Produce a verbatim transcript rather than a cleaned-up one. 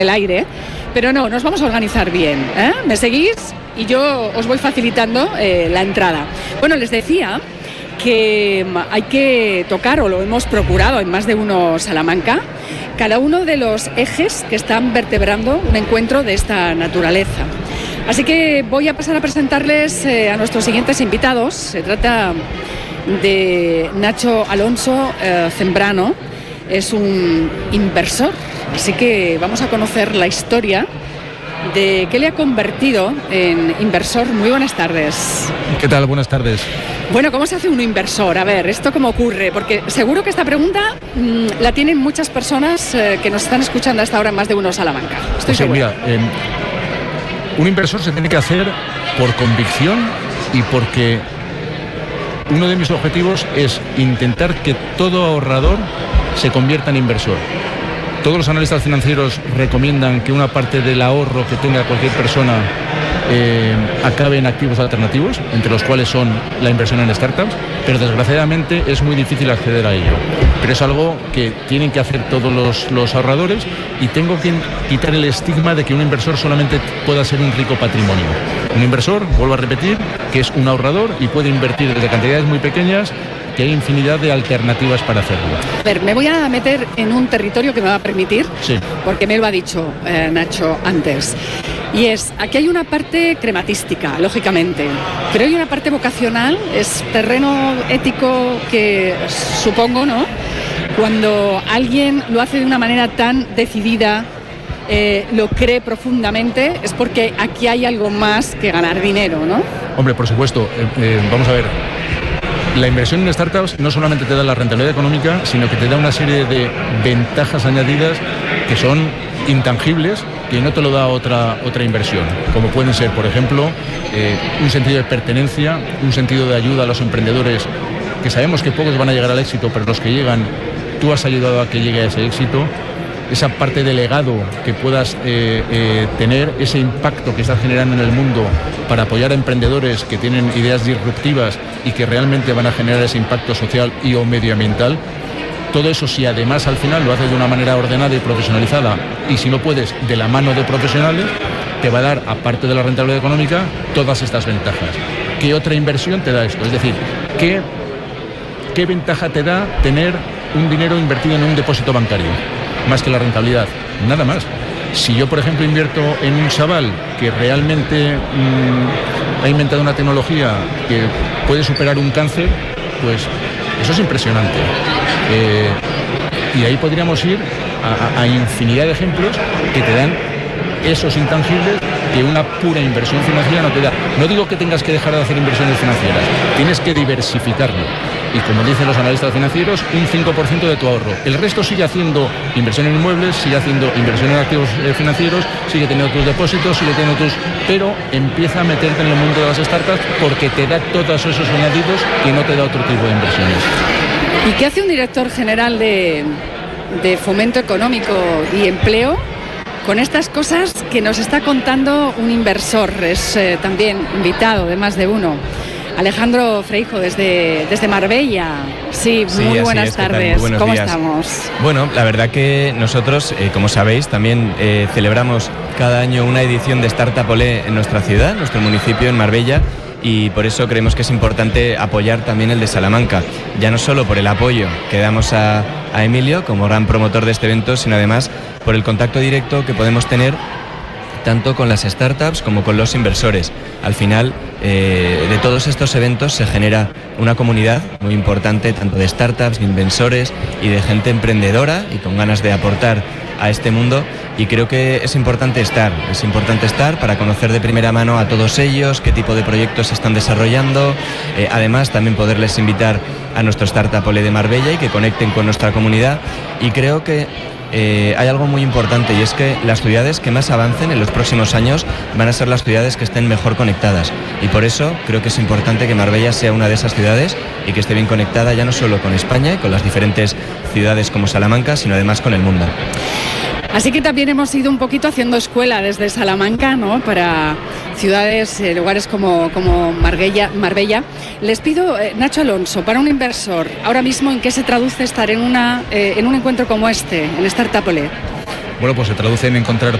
el aire, pero no, nos vamos a organizar bien, ¿eh? ¿Me seguís? Y yo os voy facilitando eh, la entrada. Bueno, les decía que hay que tocar, o lo hemos procurado en Más de Uno Salamanca, cada uno de los ejes que están vertebrando un encuentro de esta naturaleza. Así que voy a pasar a presentarles eh, a nuestros siguientes invitados. Se trata de Nacho Alonso eh, Zembrano, es un inversor, así que vamos a conocer la historia de qué le ha convertido en inversor. Muy buenas tardes. ¿Qué tal? Buenas tardes. Bueno, ¿cómo se hace un inversor? A ver, ¿esto cómo ocurre? Porque seguro que esta pregunta mmm, la tienen muchas personas eh, que nos están escuchando hasta ahora en Más de Uno Salamanca. Estoy segura. Mira, eh, un inversor se tiene que hacer por convicción y porque uno de mis objetivos es intentar que todo ahorrador se convierta en inversor. Todos los analistas financieros recomiendan que una parte del ahorro que tenga cualquier persona eh, acabe en activos alternativos, entre los cuales son la inversión en startups, pero desgraciadamente es muy difícil acceder a ello. Pero es algo que tienen que hacer todos los, los ahorradores, y tengo que quitar el estigma de que un inversor solamente pueda ser un rico patrimonio. Un inversor, vuelvo a repetir, que es un ahorrador y puede invertir desde cantidades muy pequeñas, que hay infinidad de alternativas para hacerlo. A ver, me voy a meter en un territorio que me va a permitir, sí, porque me lo ha dicho eh, Nacho antes. Y es, aquí hay una parte crematística, lógicamente, pero hay una parte vocacional, es terreno ético que supongo, ¿no? Cuando alguien lo hace de una manera tan decidida, eh, lo cree profundamente, es porque aquí hay algo más que ganar dinero, ¿no? Hombre, por supuesto. Eh, eh, vamos a ver. La inversión en startups no solamente te da la rentabilidad económica, sino que te da una serie de ventajas añadidas que son intangibles, que no te lo da otra, otra inversión, como pueden ser, por ejemplo, eh, un sentido de pertenencia, un sentido de ayuda a los emprendedores, que sabemos que pocos van a llegar al éxito, pero los que llegan, tú has ayudado a que llegue a ese éxito. Esa parte de legado que puedas eh, eh, tener, ese impacto que estás generando en el mundo para apoyar a emprendedores que tienen ideas disruptivas y que realmente van a generar ese impacto social y o medioambiental. Todo eso, si además al final lo haces de una manera ordenada y profesionalizada, y si no puedes, de la mano de profesionales, te va a dar, aparte de la rentabilidad económica, todas estas ventajas. ¿Qué otra inversión te da esto? Es decir, ¿qué, qué ventaja te da tener un dinero invertido en un depósito bancario? Más que la rentabilidad, nada más. Si yo, por ejemplo, invierto en un chaval que realmente mmm, ha inventado una tecnología que puede superar un cáncer, pues eso es impresionante. Eh, y ahí podríamos ir a, a infinidad de ejemplos que te dan esos intangibles que una pura inversión financiera no te da. No digo que tengas que dejar de hacer inversiones financieras, tienes que diversificarlo. Y como dicen los analistas financieros, un cinco por ciento de tu ahorro. El resto sigue haciendo inversión en inmuebles, sigue haciendo inversión en activos eh, financieros, sigue teniendo tus depósitos, sigue teniendo tus... Pero empieza a meterte en el mundo de las startups porque te da todos esos añadidos que no te da otro tipo de inversiones. ¿Y qué hace un director general de, de Fomento Económico y Empleo con estas cosas que nos está contando un inversor? Es eh, también invitado de Más de Uno. Alejandro Freijo, desde, desde Marbella. Sí, sí, muy buenas es, tardes. Muy ¿Cómo días. estamos? Bueno, la verdad que nosotros, eh, como sabéis, también eh, celebramos cada año una edición de Startup Olé en nuestra ciudad, nuestro municipio, en Marbella, y por eso creemos que es importante apoyar también el de Salamanca, ya no solo por el apoyo que damos a, a Emilio como gran promotor de este evento, sino además por el contacto directo que podemos tener tanto con las startups como con los inversores. Al final, eh, de todos estos eventos se genera una comunidad muy importante, tanto de startups, de inversores y de gente emprendedora y con ganas de aportar a este mundo, y creo que es importante estar, es importante estar para conocer de primera mano a todos ellos, qué tipo de proyectos se están desarrollando, eh, además también poderles invitar a nuestro Startup Olé de Marbella y que conecten con nuestra comunidad. Y creo que Eh, hay algo muy importante, y es que las ciudades que más avancen en los próximos años van a ser las ciudades que estén mejor conectadas, y por eso creo que es importante que Marbella sea una de esas ciudades y que esté bien conectada ya no solo con España y con las diferentes ciudades como Salamanca, sino además con el mundo. Así que también hemos ido un poquito haciendo escuela desde Salamanca, ¿no?, para ciudades, eh, lugares como, como Marbella, Marbella. Les pido, eh, Nacho Alonso, para un inversor, ahora mismo, ¿en qué se traduce estar en, una, eh, en un encuentro como este, en Startup Olé? bueno, pues se traduce en encontrar